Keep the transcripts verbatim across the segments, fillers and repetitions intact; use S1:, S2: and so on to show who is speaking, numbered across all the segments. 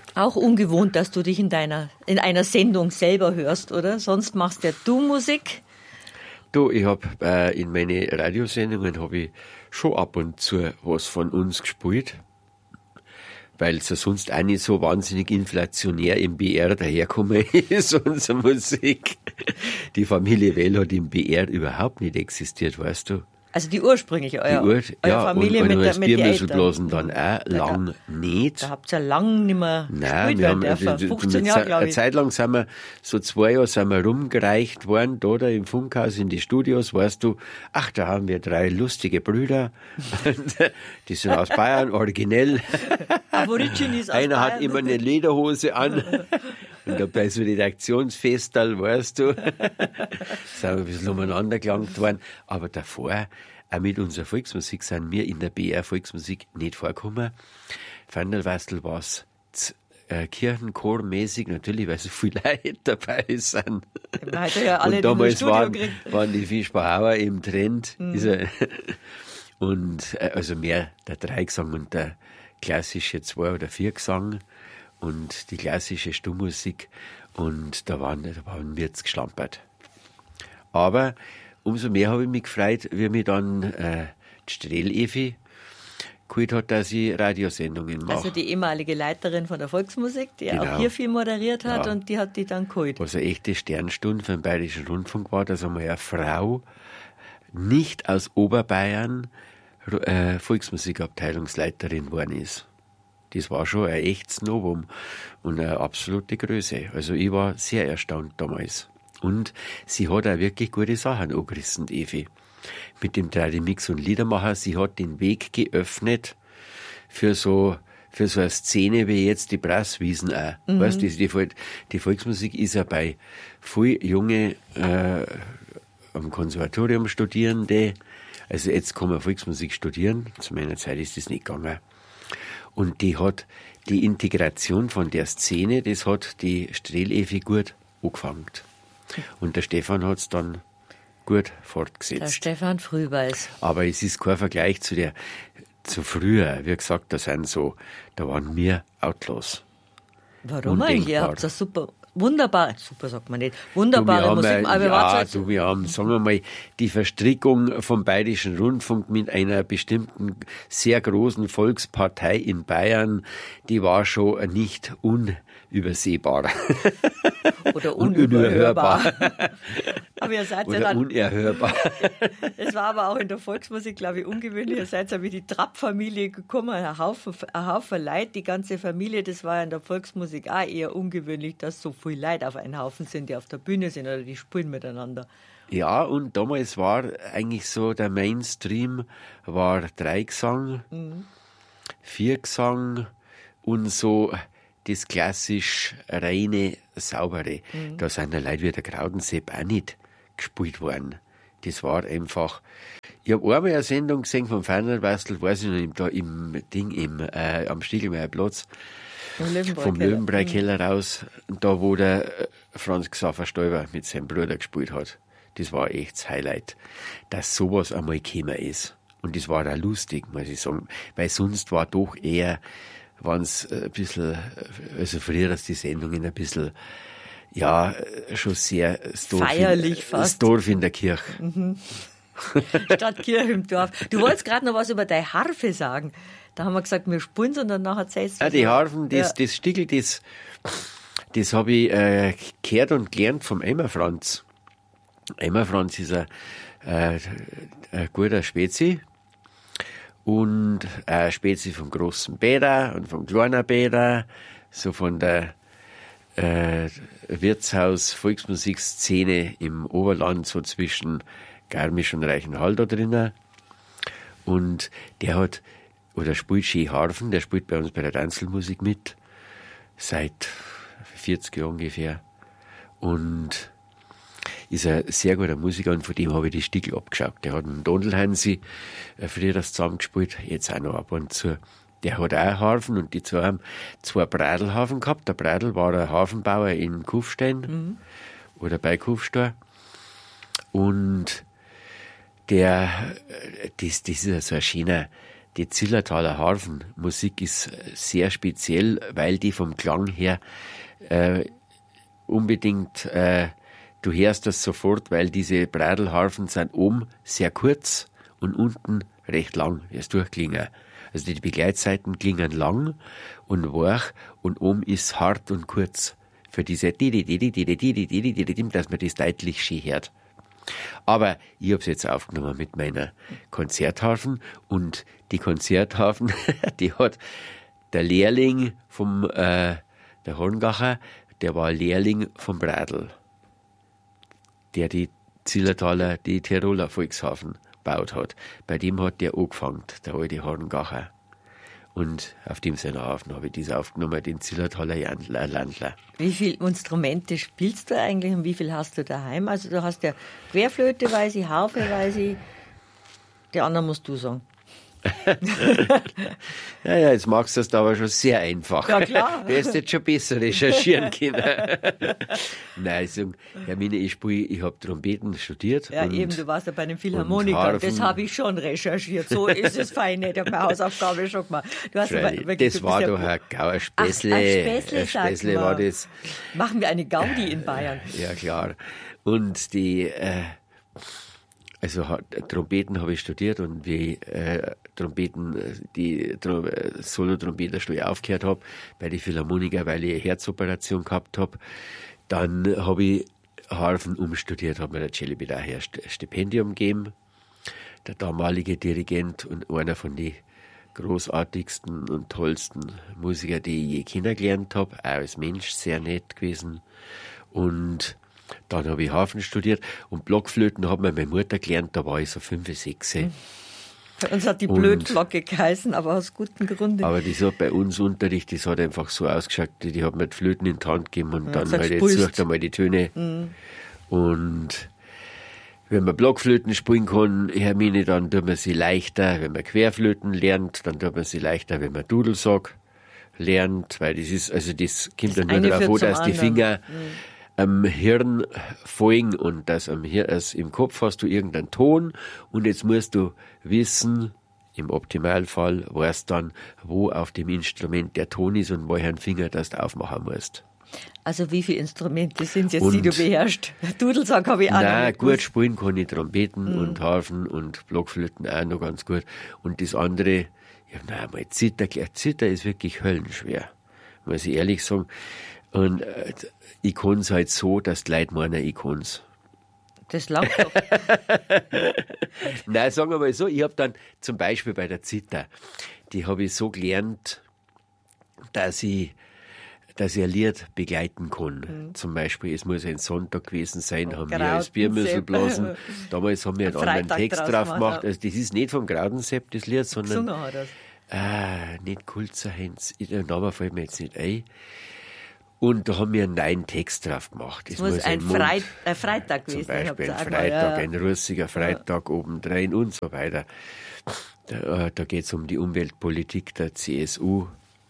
S1: Auch ungewohnt, dass du dich in deiner, in einer Sendung selber hörst, oder? Sonst machst ja du Musik.
S2: Du, ich habe äh, in meine Radiosendungen habe ich schon ab und zu was von uns gespielt, weil es ja sonst auch nicht so wahnsinnig inflationär im B R daherkommen ist, unsere Musik. Die Familie Well hat im B R überhaupt nicht existiert, weißt du.
S1: Also die ursprüngliche, euer,
S2: die Ur,
S1: euer
S2: ja,
S1: Familie
S2: und,
S1: mit,
S2: und
S1: der, mit den Eltern.
S2: Biermüsselblasen dann auch lang
S1: da,
S2: nicht.
S1: Da habt ihr ja lang nicht mehr
S2: Nein,
S1: gespielt
S2: wir haben,
S1: dürfen.
S2: also,
S1: fünfzehn Jahre, glaube
S2: eine
S1: ich.
S2: Zeit lang sind wir, so zwei Jahre sind wir rumgereicht worden, da, da im Funkhaus, in die Studios, weißt du, ach, da haben wir drei lustige Brüder, die sind aus Bayern, originell.
S1: Aborigines aus
S2: Einer
S1: Bayern.
S2: hat immer eine Lederhose an. Und da bei so Redaktionsfestal, weißt du, sind wir ein bisschen umeinander gelangt worden. Aber davor, auch mit unserer Volksmusik, sind wir in der B R Volksmusik nicht vorgekommen. Vanderwastel war es äh, kirchenchormäßig, natürlich, weil so viele Leute dabei sind.
S1: Man hat ja alle
S2: und damals waren,
S1: gekriegt.
S2: waren die Fischbauer im Trend.
S1: Mhm.
S2: Ist er, und äh, also mehr der Dreigesang und der klassische Zwei- oder Viergesang und die klassische Stummmusik. Und da waren, da waren wir jetzt geschlampert. Aber umso mehr habe ich mich gefreut, wie mich dann äh, die Strehl-Evi geholt hat, dass ich Radiosendungen mache.
S1: Also die ehemalige Leiterin von der Volksmusik, die
S2: Genau.
S1: auch hier viel moderiert hat,
S2: Ja.
S1: und die hat die dann geholt.
S2: Was eine echte Sternstunde für den Bayerischen Rundfunk war, dass einmal eine Frau nicht aus Oberbayern äh, Volksmusikabteilungsleiterin geworden ist. Das war schon ein echtes Novum und eine absolute Größe. Also ich war sehr erstaunt damals. Und sie hat auch wirklich gute Sachen angerissen, die Evi. Mit dem Tradimix und Liedermacher, sie hat den Weg geöffnet für so, für so eine Szene wie jetzt die Brasswiesen auch. Mhm. Weißt du, die, die, die Volksmusik ist ja bei viel junge, äh, am Konservatorium Studierende, also jetzt kann man Volksmusik studieren, zu meiner Zeit ist das nicht gegangen. Und die hat die Integration von der Szene, das hat die Strehl-Evi gut angefangen. Und der Stefan hat es dann gut fortgesetzt.
S1: Der Stefan Frühbeiß.
S2: Aber es ist kein Vergleich zu der, zu früher. Wie gesagt, da sind so, da waren wir Outlaws.
S1: Warum eigentlich? Ihr habt das super, wunderbar, super sagt man nicht, wunderbare
S2: du,
S1: Musik.
S2: Haben,
S1: aber
S2: ja,
S1: halt
S2: du, wir haben, sagen wir mal, die Verstrickung vom Bayerischen Rundfunk mit einer bestimmten sehr großen Volkspartei in Bayern, die war schon nicht unübersehbar.
S1: Oder unüberhörbar.
S2: unüberhörbar.
S1: Aber ihr seid
S2: Oder
S1: ja dann,
S2: unerhörbar.
S1: es war aber auch in der Volksmusik, glaube ich, ungewöhnlich. Ihr seid ja wie die Trapp-Familie gekommen, ein Haufen, ein Haufen Leute, die ganze Familie. Das war ja in der Volksmusik auch eher ungewöhnlich, dass so viele Leute auf einen Haufen sind, die auf der Bühne sind oder die spielen miteinander.
S2: Ja, und damals war eigentlich so der Mainstream war Dreigesang, mhm. Viergesang und so das klassisch reine, saubere. Mhm. Da sind ja Leute wie der Krautensepp auch nicht gespielt worden. Das war einfach... Ich habe einmal eine Sendung gesehen vom Vanderwastel, weiß ich noch, im, da im Ding, im, äh, am Stiegelmeierplatz, vom Löwenbräu-Keller raus, da wo der Franz Xaver Stoiber mit seinem Bruder gespielt hat. Das war echt das Highlight, dass sowas einmal gekommen ist. Und das war auch lustig, muss ich sagen, weil sonst war doch eher... waren es ein bisschen, also früher dass die Sendungen ein bisschen, ja, schon sehr das Dorf
S1: feierlich
S2: in,
S1: fast.
S2: Das Dorf in der Kirche.
S1: Mhm. Statt Kirche im Dorf. Du wolltest gerade noch was über deine Harfe sagen. Da haben wir gesagt, wir spielen, und dann nachher erzählst du.
S2: Ah, die Harfen, das,
S1: ja.
S2: das Stickel, das, das habe ich äh, gehört und gelernt vom Emma Franz. Emma Franz ist ein, äh, ein guter Spezi. Und eine Spezie vom großen Bäder und vom kleinen Bäder, so von der äh, Wirtshaus-Volksmusikszene im Oberland, so zwischen Garmisch und Reichenhall da drinnen. Und der hat, oder spielt Skiharfen, der spielt bei uns bei der Tanzelmusik mit, seit vierzig Jahren ungefähr. Und ist ein sehr guter Musiker, und von dem habe ich die Stickel abgeschaut. Der hat mit dem Dondelhansi früher das zusammengespielt, jetzt auch noch ab und zu. Der hat auch Harfen, und die zwei haben zwei Bradelharfen gehabt. Der Bradel war ein Hafenbauer in Kufstein mhm. oder bei Kufstein. Und der, das, das ist so ein schöner, die Zillertaler Harfenmusik ist sehr speziell, weil die vom Klang her äh, unbedingt, äh, du hörst das sofort, weil diese Breidelharfen sind oben sehr kurz und unten recht lang, wie es durchklingen. Also die Begleitseiten klingen lang und wach und oben ist hart und kurz. Für diese dass man das deutlich schön hört. Aber ich habe es jetzt aufgenommen mit meiner Konzertharfen und die Konzertharfen, die hat der Lehrling vom äh, der Horngacher, der war Lehrling vom Bradl, der die Zillertaler, die Tiroler Volksharfen gebaut hat. Bei dem hat der angefangen, der alte Horngacher. Und auf dem seiner Hafen habe ich das aufgenommen, den Zillertaler Landler.
S1: Wie viele Instrumente spielst du eigentlich und wie viel hast du daheim? Also du hast ja Querflöte, weiß ich, Harfe, weiß ich. Die anderen musst du sagen.
S2: Ja, ja, jetzt magst du das aber schon sehr einfach.
S1: Ja, klar.
S2: Du hättest jetzt schon besser recherchieren können. Nein, ich sage, Hermine, ich spiele, ich habe Trompeten studiert.
S1: Ja,
S2: und,
S1: eben, du warst ja bei einem Philharmoniker. Das habe ich schon recherchiert. So ist es fein, nicht. Ich habe meine Hausaufgabe schon gemacht. Du hast aber wirklich,
S2: das war doch ein Gauer Späßle.
S1: Ein Späßle,
S2: Späßle war das.
S1: Machen wir eine Gaudi in Bayern.
S2: Ja, klar. Und die... Äh, Also Trompeten habe ich studiert und wie äh, Trompeten, die Trom Solo-Trompeter schon aufgehört habe bei den Philharmoniker, weil ich eine Herzoperation gehabt habe, dann habe ich Harfen umstudiert, habe mir der Celebi daher ein Stipendium gegeben. Der damalige Dirigent und einer von den großartigsten und tollsten Musiker, die ich je kennengelernt habe, auch als Mensch sehr nett gewesen. Und dann habe ich Harfen studiert und Blockflöten hat mir meine Mutter gelernt, da war ich so fünf, sechs.
S1: Bei uns hat die Blödglocke geheißen, aber aus gutem Grunde.
S2: Aber das hat bei uns Unterricht, das hat einfach so ausgeschaut, die, die hat mir die Flöten in die Hand gegeben und ja, dann halt jetzt sucht einmal die Töne. Mhm. Und wenn man Blockflöten spielen kann, Hermine, dann tut man sie leichter. Wenn man Querflöten lernt, dann tut man sie leichter, wenn man Dudelsack lernt, weil das ist, also das kommt das dann nur darauf an, dass die Finger mhm. am Hirn folgen und das am Hirn, also im Kopf hast du irgendeinen Ton und jetzt musst du wissen, im Optimalfall weißt dann, wo auf dem Instrument der Ton ist und welchen Finger das du aufmachen musst.
S1: Also wie viele Instrumente sind es jetzt, und, die du beherrschst? Dudelsack habe ich auch
S2: nein,
S1: noch nicht
S2: gut
S1: gewusst.
S2: Spielen kann ich Trompeten
S1: mhm.
S2: und Harfen und Blockflöten auch noch ganz gut. Und das andere, ja, nein, mal Zither, Zither ist wirklich höllenschwer, muss ich ehrlich sagen. Und äh, ich kann es halt so, dass die Leute meinen, ich kann es.
S1: Das langt doch.
S2: Nein, sagen wir mal so, ich habe dann zum Beispiel bei der Zither, die habe ich so gelernt, dass ich, dass ich ein Lied begleiten kann. Mhm. Zum Beispiel, es muss ein Sonntag gewesen sein, haben wir als Biermüssel blasen. Damals haben wir einen anderen Text drauf gemacht. Also das ist nicht vom Graudensepp, das Lied, sondern...
S1: Gesungen hat das.
S2: Ah, nicht Kulzer Heinz, der Name fällt mir jetzt nicht ein. Und da haben wir einen neuen Text drauf gemacht.
S1: Es muss, muss ein, ein, Freit ein Freitag gewesen sein.
S2: Zum Beispiel ein Freitag, ja. Ein russiger Freitag ja. obendrein und so weiter. Da, da geht es um die Umweltpolitik der C S U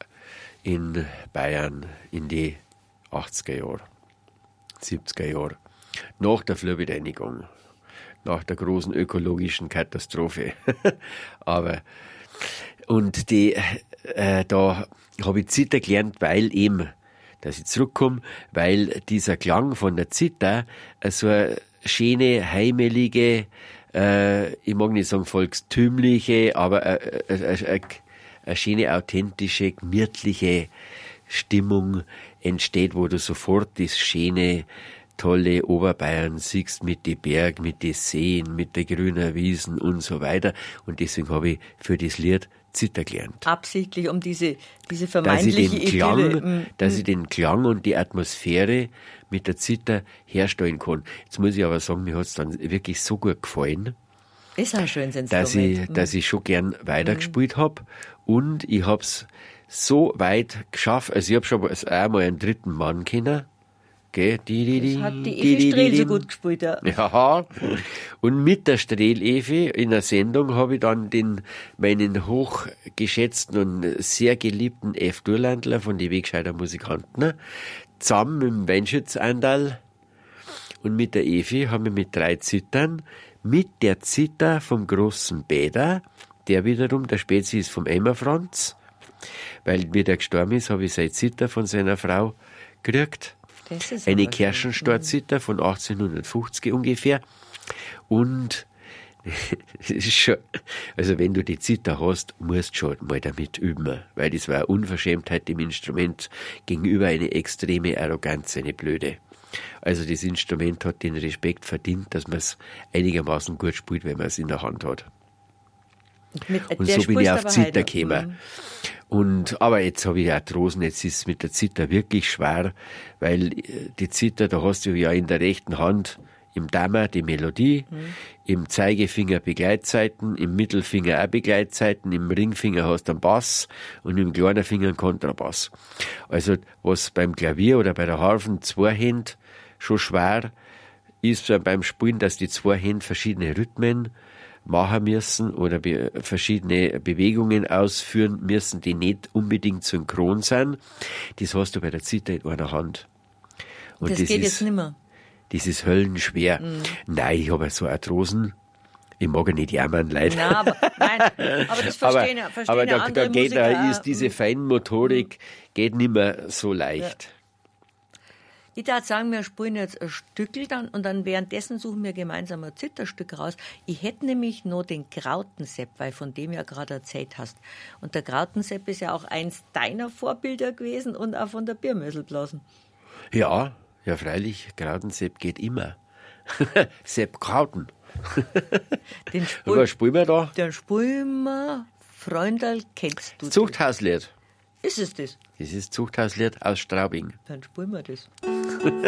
S2: in Bayern in die achtziger Jahre, siebziger Jahre. Nach der Flurbereinigung, nach der großen ökologischen Katastrophe. Aber, und die, äh, da habe ich Zither gelernt, weil eben, dass ich zurückkomme, weil dieser Klang von der Zither so eine schöne, heimelige, äh, ich mag nicht sagen volkstümliche, aber eine, eine, eine schöne, authentische, gemütliche Stimmung entsteht, wo du sofort das schöne, tolle Oberbayern siehst mit den Bergen, mit den Seen, mit den grünen Wiesen und so weiter. Und deswegen habe ich für das Lied Zither gelernt.
S1: Absichtlich, um diese, diese vermeintliche
S2: dass ich den Klang,
S1: Idylle.
S2: dass ich den Klang und die Atmosphäre mit der Zither herstellen kann. Jetzt muss ich aber sagen, mir hat es dann wirklich so gut gefallen,
S1: ist ein schönes Instrument.
S2: Dass ich, mhm. dass ich schon gern weitergespielt mhm. habe. Und ich habe es so weit geschafft, also ich habe schon einmal einen dritten Mann kennen. Gell? Die, die, die,
S1: das hat die Evi Strehl so gut gespielt, ja.
S2: Ja. Und mit der Strehl-Evi in der Sendung habe ich dann den, meinen hochgeschätzten und sehr geliebten F. Durlandler von die Wegscheider Musikanten zusammen mit dem Weinschütz-Andal und mit der Evi haben wir mit drei Zittern, mit der Zither vom großen Bäder, der wiederum, der Spezi ist vom Emmer Franz, weil wie der gestorben ist, habe ich seine Zither von seiner Frau gekriegt. Das ist eine Kerschenstorz-Zither von achtzehnhundertfünfzig ungefähr. Und das ist schon, also wenn du die Zither hast, musst du schon mal damit üben, weil das war eine Unverschämtheit dem Instrument gegenüber, eine extreme Arroganz, eine blöde. Also das Instrument hat den Respekt verdient, dass man es einigermaßen gut spielt, wenn man es in der Hand hat. Mit, und so bin ich auf Zither gekommen. Und, aber jetzt habe ich Arthrosen, jetzt ist es mit der Zither wirklich schwer, weil die Zither, da hast du ja in der rechten Hand im Dammer die Melodie, mhm. im Zeigefinger Begleitzeiten, im Mittelfinger auch Begleitzeiten, im Ringfinger hast du einen Bass und im kleinen Finger einen Kontrabass. Also was beim Klavier oder bei der Harfen zwei Hände schon schwer ist beim Spielen, dass die zwei Hände verschiedene Rhythmen machen müssen oder be- verschiedene Bewegungen ausführen müssen, die nicht unbedingt synchron sind. Das hast du bei der Zither in einer Hand. Und
S1: das,
S2: das
S1: geht
S2: ist,
S1: jetzt nicht mehr.
S2: Das ist höllenschwer. Mhm. Nein, ich habe so Arthrosen. Ich mag ja nicht jammern, leider.
S1: Nein, aber, nein, aber das verstehen ja verstehen
S2: Aber da,
S1: andere
S2: da geht,
S1: Musiker
S2: da ist diese Feinmotorik mhm. geht nicht mehr so leicht.
S1: Ja. Ich würde sagen, wir spielen jetzt ein Stückel dann und dann währenddessen suchen wir gemeinsam ein Zitherstück raus. Ich hätte nämlich noch den Krautensepp, weil von dem ja gerade erzählt hast. Und der Krautensepp ist ja auch eins deiner Vorbilder gewesen und auch von der Biermöselblasen.
S2: Ja, ja freilich, Krautensepp geht immer. Sepp Krauten.
S1: Den Spul-
S2: Was spielen wir da?
S1: Den spielen wir, Freundal, kennst du
S2: Zuchthauslied.
S1: Ist es das?
S2: Das ist Zuchthauslied aus Straubing.
S1: Dann spielen wir das.